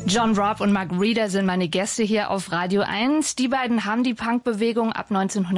John Robb und Mark Reeder sind meine Gäste hier auf Radio 1. Die beiden haben die Punkbewegung ab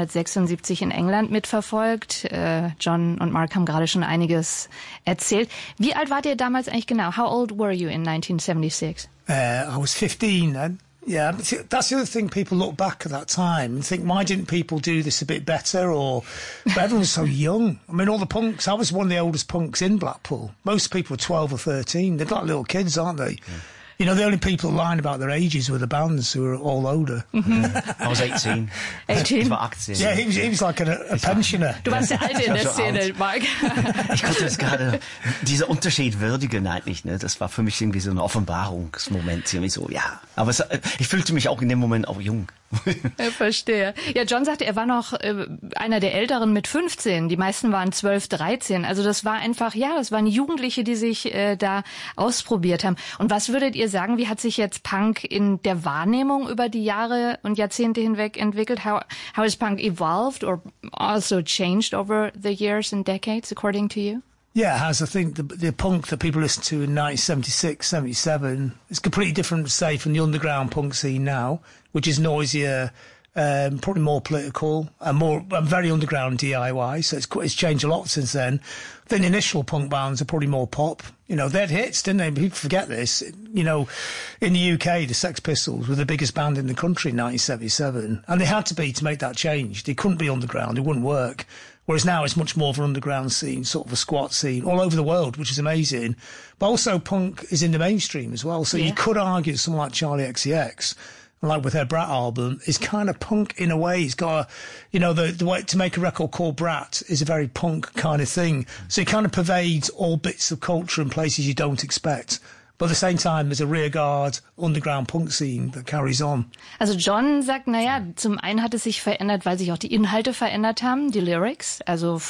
1976 in England mitverfolgt. John und Mark haben gerade schon einiges erzählt. Wie alt wart ihr damals eigentlich genau? How old were you in 1976? I was 15 then. Yeah, that's the other thing. People look back at that time and think, why didn't people do this a bit better? But everyone was so young. I mean, all the punks, I was one of the oldest punks in Blackpool. Most people were 12 or 13. They're like little kids, aren't they? Yeah. You know, the only people lying about their ages were the bands who were all older. I was 18. 18? Ich war 18. Yeah, he was like a pensioner. Du warst der Alte in der Szene, Mark. Ich konnte das gerade, dieser Unterschied würdigen eigentlich, ne? Das war für mich irgendwie so ein Offenbarungsmoment, irgendwie so, ja. Aber ich fühlte mich auch in dem Moment auch jung. Ich verstehe. Ja, John sagte, er war noch einer der Älteren mit 15. Die meisten waren 12, 13. Also das war einfach, ja, das waren Jugendliche, die sich da ausprobiert haben. Und was würdet ihr sagen, wie hat sich jetzt Punk in der Wahrnehmung über die Jahre und Jahrzehnte hinweg entwickelt? How has Punk evolved or also changed over the years and decades, according to you? Yeah, it has. I think the punk that people listened to in 1976, 77 is completely different, say, from the underground punk scene now, which is noisier, probably more political and very underground DIY. So it's changed a lot since then. I think the initial punk bands are probably more pop. You know, they had hits, didn't they? People forget this. You know, in the UK, the Sex Pistols were the biggest band in the country in 1977, and they had to be to make that change. They couldn't be underground; it wouldn't work. Whereas now it's much more of an underground scene, sort of a squat scene, all over the world, which is amazing. But also punk is in the mainstream as well. So you could argue someone like Charlie XCX, like with their Brat album, is kind of punk in a way. He's got the way to make a record called Brat is a very punk kind of thing. So it kind of pervades all bits of culture in places you don't expect. But at the same time, there's a rearguard underground punk scene that carries on. Also John sagt, naja, zum einen hat es sich verändert, weil sich auch die Inhalte verändert haben, die Lyrics. Also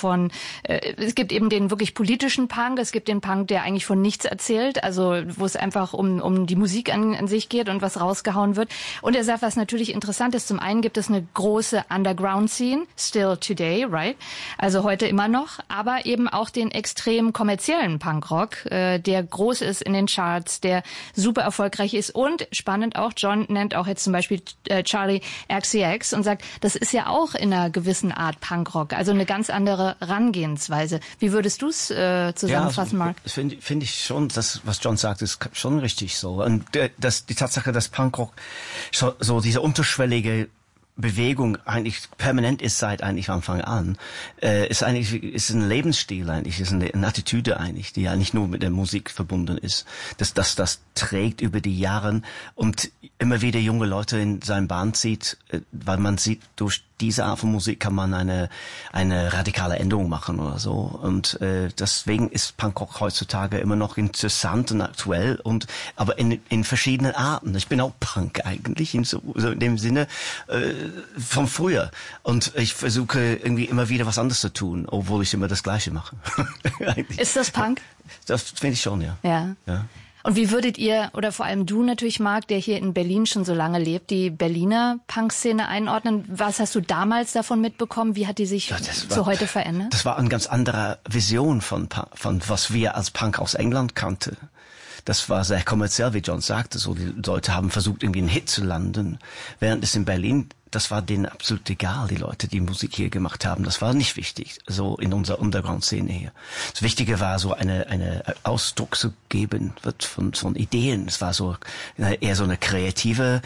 es gibt eben den wirklich politischen Punk, es gibt den Punk, der eigentlich von nichts erzählt, also wo es einfach um die Musik an sich geht und was rausgehauen wird. Und er sagt, was natürlich interessant ist, zum einen gibt es eine große Underground-Scene, still today, right? Also heute immer noch, aber eben auch den extrem kommerziellen Punkrock, der groß ist in den Charts, der super erfolgreich ist und spannend auch, John nennt auch jetzt zum Beispiel Charlie XCX und sagt, das ist ja auch in einer gewissen Art Punkrock, also eine ganz andere Herangehensweise. Wie würdest du es zusammenfassen, Mark? Finde ich schon, das, was John sagt, ist schon richtig so. Und die Tatsache, dass Punkrock so diese unterschwellige Bewegung eigentlich permanent ist seit eigentlich Anfang an, ist ein Lebensstil eigentlich, ist eine Attitüde eigentlich, die ja nicht nur mit der Musik verbunden ist. Das trägt über die Jahre und immer wieder junge Leute in seine Band zieht, weil man sieht, durch diese Art von Musik kann man eine radikale Änderung machen oder so. Und deswegen ist Punkrock heutzutage immer noch interessant und aktuell aber in verschiedenen Arten. Ich bin auch Punk eigentlich so in dem Sinne von früher. Und ich versuche irgendwie immer wieder was anderes zu tun, obwohl ich immer das Gleiche mache. Ist das Punk? Das finde ich schon, ja. Ja. Und wie würdet ihr, oder vor allem du natürlich, Mark, der hier in Berlin schon so lange lebt, die Berliner Punk-Szene einordnen? Was hast du damals davon mitbekommen? Wie hat die sich zu heute verändert? Das war eine ganz andere Vision von was wir als Punk aus England kannten. Das war sehr kommerziell, wie John sagte. So, die Leute haben versucht, irgendwie einen Hit zu landen. Während es in Berlin, das war denen absolut egal, die Leute, die Musik hier gemacht haben. Das war nicht wichtig, so in unserer Underground-Szene hier. Das Wichtige war, so eine Ausdruck zu geben wird von Ideen. Es war so eher so eine kreative,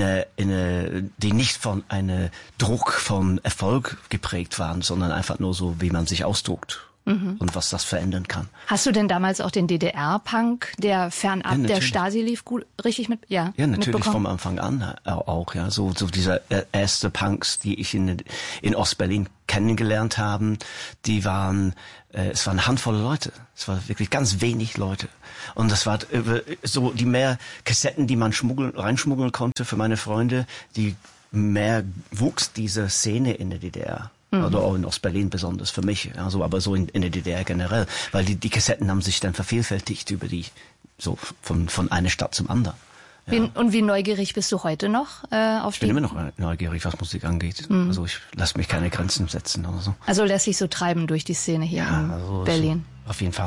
die nicht von einem Druck von Erfolg geprägt waren, sondern einfach nur so, wie man sich ausdruckt. Und was das verändern kann. Hast du denn damals auch den DDR-Punk, der fernab der Stasi lief, richtig natürlich vom Anfang an auch, ja. So diese erste Punks, die ich in Ostberlin kennengelernt haben, es waren eine Handvoll Leute. Es war wirklich ganz wenig Leute. Und das war so die mehr Kassetten, die man reinschmuggeln konnte für meine Freunde, die mehr wuchs diese Szene in der DDR. Oder auch in Ostberlin besonders für mich, also aber so in der DDR generell, weil die Kassetten haben sich dann vervielfältigt so von einer Stadt zum anderen. Ja. Und wie neugierig bist du heute noch Ich bin immer noch neugierig, was Musik angeht. Also ich lasse mich keine Grenzen setzen oder so. Also lässt sich so treiben durch die Szene hier in Berlin. So, auf jeden Fall, ja.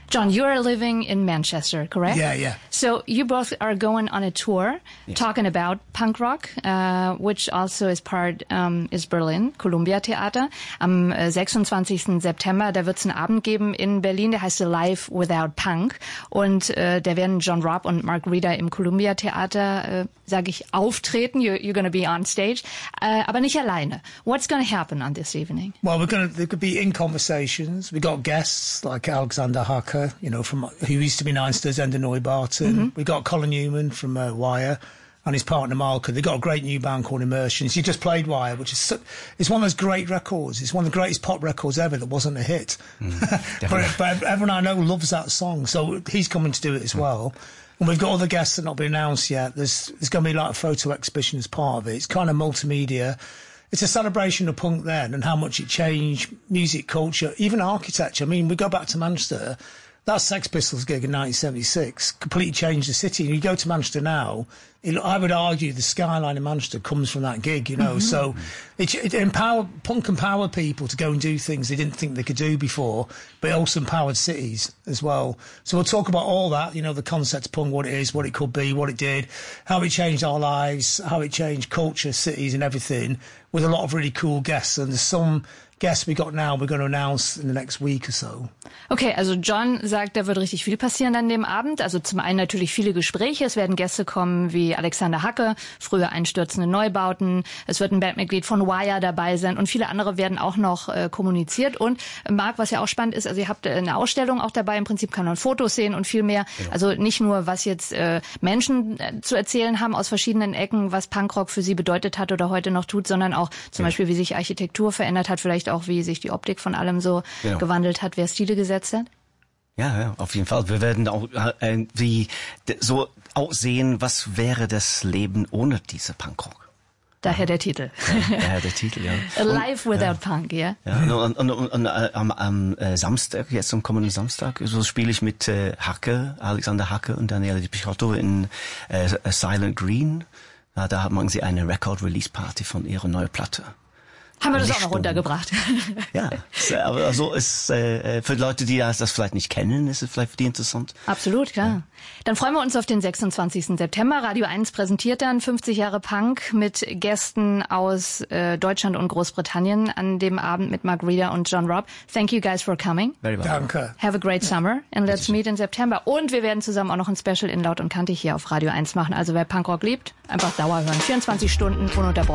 John, you are living in Manchester, correct? Yeah. So you both are going on a tour talking about punk rock, which also is part, is Berlin, Columbia Theater. Am 26. September, da wird es einen Abend geben in Berlin, der heißt Live Without Punk. Und da werden John Robb und Mark Reeder im Columbia Theater, sage ich, auftreten. You're going to be on stage, aber nicht alleine. What's going to happen on this evening? Well, there could be in conversations. We got guests like Alexander Hacker, who used to be Neinsters, Ender Neubauten. Mm-hmm. We got Colin Newman from Wire and his partner Malka. They got a great new band called Immersions. He just played Wire, which is it's one of those great records. It's one of the greatest pop records ever that wasn't a hit. But everyone I know loves that song, so he's coming to do it as well. And we've got other guests that have not been announced yet. There's going to be like a photo exhibition as part of it. It's kind of multimedia. It's a celebration of punk then and how much it changed music, culture, even architecture. I mean, we go back to Manchester. That Sex Pistols gig in 1976 completely changed the city. You go to Manchester now, I would argue the skyline of Manchester comes from that gig, Mm-hmm. So punk empowered people to go and do things they didn't think they could do before, but it also empowered cities as well. So we'll talk about all that, the concept of punk, what it is, what it could be, what it did, how it changed our lives, how it changed culture, cities and everything, with a lot of really cool guests. And there's some guests we got now we're going to announce in the next week or so. Okay, also John sagt, da wird richtig viel passieren an dem Abend. Also zum einen natürlich viele Gespräche. Es werden Gäste kommen wie Alexander Hacke, früher einstürzende Neubauten. Es wird ein Bandmitglied von Wire dabei sein und viele andere werden auch noch kommuniziert. Und Marc, was ja auch spannend ist, also ihr habt eine Ausstellung auch dabei. Im Prinzip kann man Fotos sehen und viel mehr. Genau. Also nicht nur, was jetzt Menschen zu erzählen haben aus verschiedenen Ecken, was Punkrock für sie bedeutet hat oder heute noch tut, sondern auch zum Beispiel, wie sich Architektur verändert hat, vielleicht auch, wie sich die Optik von allem so gewandelt hat, wer Stile gesetzt hat? Ja, auf jeden Fall. Wir werden auch irgendwie so aussehen, was wäre das Leben ohne diese Punkrock. Daher der Titel. Daher der Titel, ja. Alive Without Punk, ja. Und am Samstag, jetzt am kommenden Samstag, so spiele ich mit Alexander Hacke und Daniele Di Picciotto in Silent Green. Da machen sie eine Record-Release-Party von ihrer neuen Platte. Haben wir das auch noch runtergebracht. Ja, aber so ist für Leute, die das vielleicht nicht kennen, ist es vielleicht für die interessant. Absolut, klar. Ja. Dann freuen wir uns auf den 26. September. Radio 1 präsentiert dann 50 Jahre Punk mit Gästen aus Deutschland und Großbritannien an dem Abend mit Mark Reeder und John Robb. Thank you guys for coming. Very well. Danke. Have a great summer and let's meet in September. Und wir werden zusammen auch noch ein Special in Laut und Kantig hier auf Radio 1 machen. Also wer Punkrock liebt, einfach Dauer hören. 24 Stunden ununterbrochen.